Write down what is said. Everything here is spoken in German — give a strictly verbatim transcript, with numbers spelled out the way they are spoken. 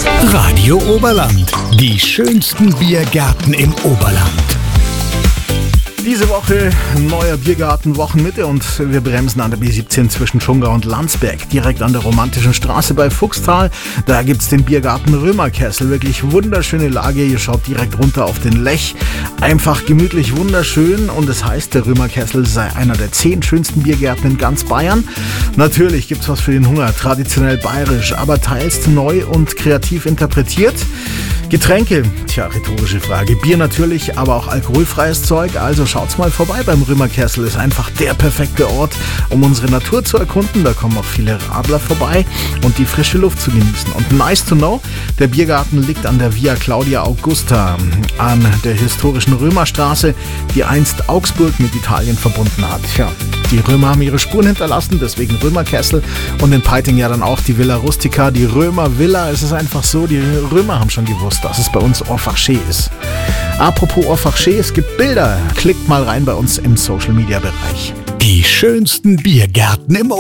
Radio Oberland. Die schönsten Biergärten im Oberland. Diese Woche neuer Biergarten Wochenmitte und wir bremsen an der B siebzehn zwischen Schongau und Landsberg, direkt an der romantischen Straße bei Fuchstal. Da gibt's den Biergarten Römerkessel, wirklich wunderschöne Lage. Ihr schaut direkt runter auf den Lech, einfach gemütlich wunderschön und es heißt, der Römerkessel sei einer der zehn schönsten Biergärten in ganz Bayern. Natürlich gibt's was für den Hunger, traditionell bayerisch, aber teils neu und kreativ interpretiert. Getränke, tja, rhetorische Frage. Bier natürlich, aber auch alkoholfreies Zeug. Also schaut's mal vorbei beim Römerkessel. Ist einfach der perfekte Ort, um unsere Natur zu erkunden. Da kommen auch viele Radler vorbei und die frische Luft zu genießen. Und nice to know, der Biergarten liegt an der Via Claudia Augusta, an der historischen Römerstraße, die einst Augsburg mit Italien verbunden hat. Tja, die Römer haben ihre Spuren hinterlassen, deswegen Römerkessel. Und in Peiting ja dann auch die Villa Rustica, die Römervilla. Es ist einfach so, die Römer haben schon gewusst, dass es bei uns Orfachsee ist. Apropos Orfachsee, es gibt Bilder. Klickt mal rein bei uns im Social-Media-Bereich. Die schönsten Biergärten im